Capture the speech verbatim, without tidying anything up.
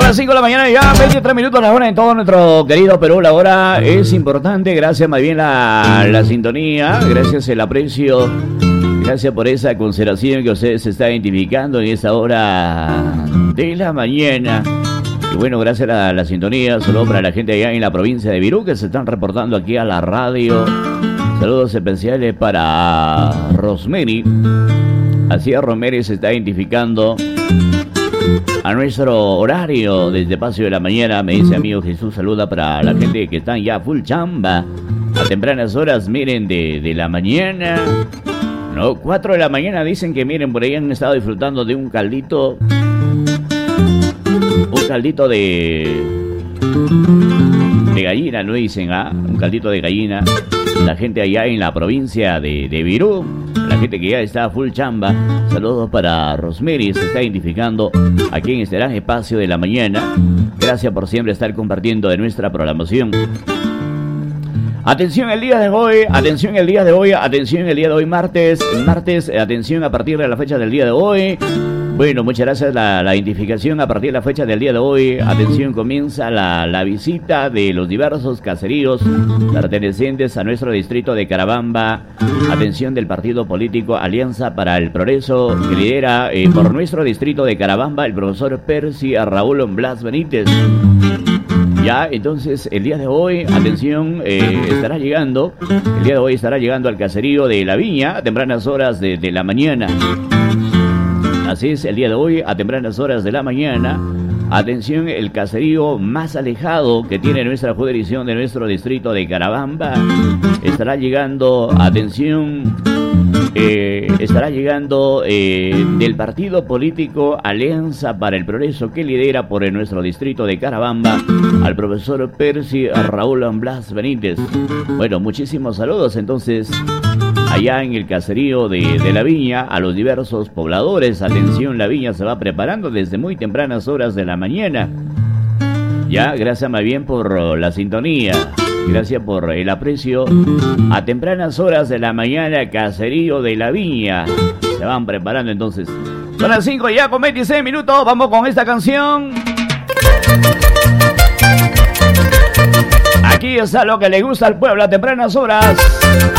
las cinco de la mañana, ya veintitrés minutos la hora en todo nuestro querido Perú. La hora es importante, gracias más bien la, la sintonía, gracias el aprecio, gracias por esa consideración que ustedes se están identificando en esa hora de la mañana. Y bueno, gracias a la, la sintonía, saludos para la gente allá en la provincia de Virú que se están reportando aquí a la radio. Saludos especiales para Rosemary. Así es, Rosemary se está identificando a nuestro horario desde Paso de la Mañana. Me dice amigo Jesús, saluda para la gente que están ya full chamba a tempranas horas, miren, de, de la mañana. No, cuatro de la mañana dicen que miren, por ahí han estado disfrutando de un caldito. Un caldito de... de gallina, ¿no? Dicen, ah, un caldito de gallina. La gente allá en la provincia de, de Virú, la gente que ya está full chamba. Saludos para Rosemary, se está identificando aquí en este gran espacio de la mañana. Gracias por siempre estar compartiendo de nuestra programación. Atención el día de hoy, atención el día de hoy, atención el día de hoy, martes, martes, atención a partir de la fecha del día de hoy. Bueno, muchas gracias la, la identificación a partir de la fecha del día de hoy. Atención, comienza la, la visita de los diversos caseríos pertenecientes a nuestro distrito de Carabamba. Atención del partido político Alianza para el Progreso, que lidera eh, por nuestro distrito de Carabamba el profesor Percy Raúl Blas Benítez. Ya, entonces, el día de hoy, atención, eh, estará llegando, el día de hoy estará llegando al caserío de La Viña a tempranas horas de, de la mañana. Así es, el día de hoy, a tempranas horas de la mañana, atención, el caserío más alejado que tiene nuestra jurisdicción de nuestro distrito de Carabamba, estará llegando, atención, eh, estará llegando eh, del partido político Alianza para el Progreso, que lidera por nuestro distrito de Carabamba al profesor Percy Raúl Blas Benítez. Bueno, muchísimos saludos entonces allá en el caserío de, de La Viña a los diversos pobladores. Atención, La Viña se va preparando desde muy tempranas horas de la mañana. Ya, gracias más bien por la sintonía, gracias por el aprecio. A tempranas horas de la mañana, caserío de La Viña se van preparando entonces. Son las cinco ya con veintiséis minutos, vamos con esta canción. Aquí está lo que le gusta al pueblo a tempranas horas.